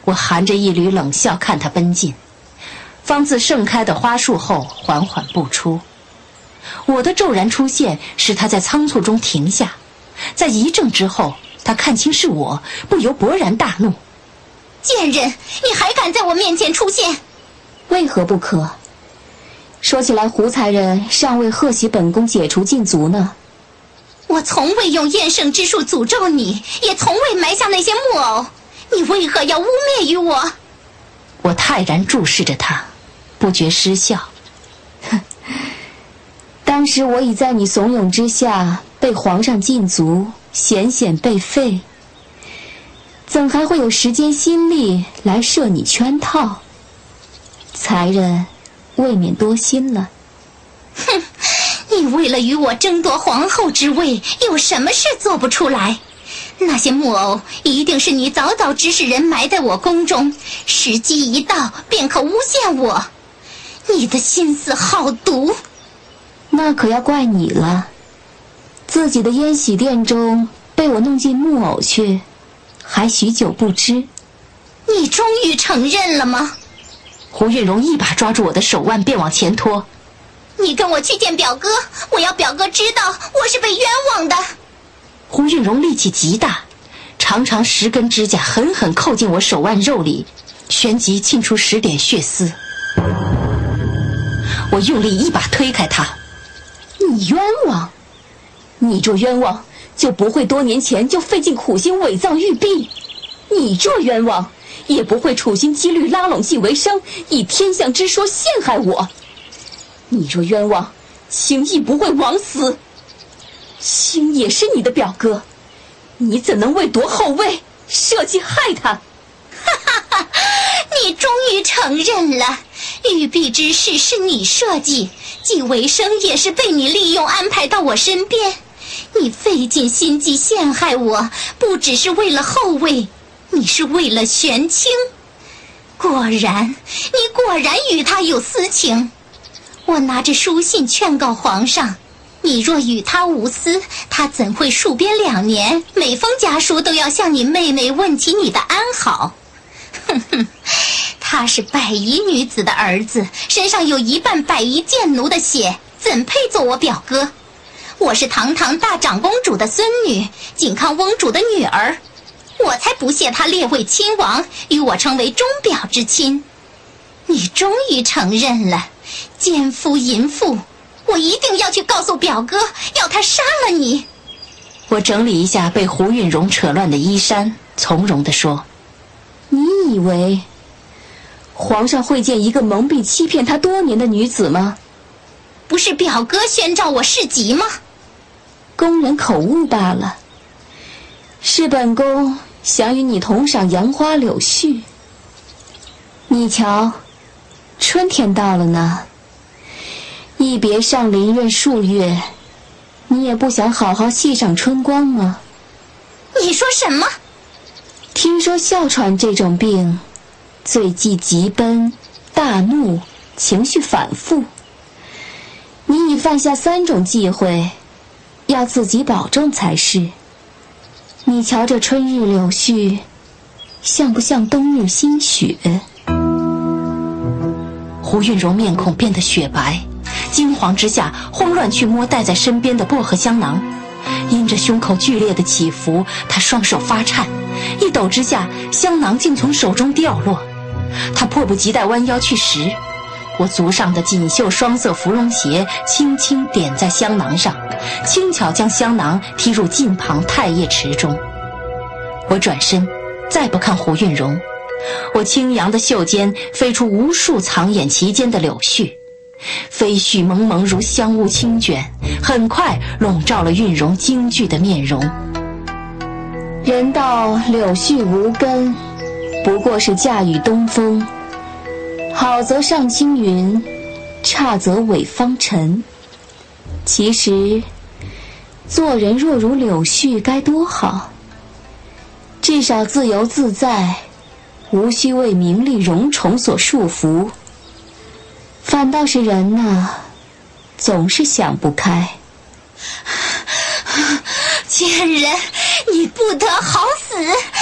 我含着一缕冷笑看他奔进，方自盛开的花束后缓缓步出。我的骤然出现使他在仓促中停下，在一怔之后，他看清是我，不由勃然大怒： 贱人，你还敢在我面前出现？ 为何不可？说起来，胡才人尚未贺喜本宫解除禁足呢。 我从未用厌胜之术诅咒你，也从未埋下那些木偶，你为何要污蔑于我？ 我泰然注视着他，不觉失笑。 当时我已在你怂恿之下被皇上禁足，险险被废，怎还会有时间心力来设你圈套？才人未免多心了。 哼，你为了与我争夺皇后之位，有什么事做不出来？那些木偶一定是你早早指使人埋在我宫中，时机一到便可诬陷我。你的心思好毒。 那可要怪你了，自己的宴喜殿中被我弄进木偶去，还许久不知。 你终于承认了吗？ 胡运荣一把抓住我的手腕便往前拖。 你跟我去见表哥，我要表哥知道我是被冤枉的。 胡运荣力气极大，长长10根指甲狠狠扣进我手腕肉里，旋即沁出10点血丝。我用力一把推开他。 你冤枉！你若冤枉，就不会多年前就费尽苦心伪造玉璧；你若冤枉，也不会处心积虑拉拢纪为生，以天象之说陷害我。你若冤枉，轻易不会枉死。卿也是你的表哥，你怎能为夺后位设计害他？ 哈哈哈！你终于承认了，玉璧之事是你设计，纪为生也是被你利用安排到我身边。你费尽心机陷害我，不只是为了后位，你是为了玄清。你果然与他有私情。我拿着书信劝告皇上，你若与他无私，他怎会戍边2年，每封家书都要向你妹妹问起你的安好？哼哼，他是百夷女子的儿子，身上有一半百夷贱奴的血，怎配做我表哥？我是堂堂大长公主的孙女，景康翁主的女儿，我才不屑他列位亲王，与我成为钟表之亲。你终于承认了，奸夫淫妇，我一定要去告诉表哥，要他杀了你。 我整理一下被胡运荣扯乱的衣衫，从容地说： 你以为皇上会见一个蒙蔽欺骗他多年的女子吗？ 不是表哥宣召我市集吗？ 宫人口误罢了，是本宫想与你同赏杨花柳絮。你瞧，春天到了呢，一别上林苑数月，你也不想好好欣赏春光吗？ 你说什么？ 听说哮喘这种病，最忌急奔、大怒、情绪反复。你已犯下3种忌讳，要自己保重才是。你瞧这春日柳絮，像不像冬日新雪？ 胡运荣面孔变得雪白，惊惶之下慌乱去摸带在身边的薄荷香囊，因着胸口剧烈的起伏，他双手发颤，一抖之下香囊竟从手中掉落。他迫不及待弯腰去拾，我足上的锦绣双色芙蓉鞋轻轻点在香囊上，轻巧将香囊踢入近旁太液池中。我转身再不看胡运荣，我轻扬的袖间飞出无数藏眼其间的柳絮，飞絮蒙蒙如香雾轻卷，很快笼罩了运荣惊惧的面容。 人道柳絮无根，不过是驾驭东风，好则上青云，差则尾方尘。其实做人若如柳絮该多好，至少自由自在，无需为名利荣宠所束缚。反倒是人呐，总是想不开。 贱人，你不得好死！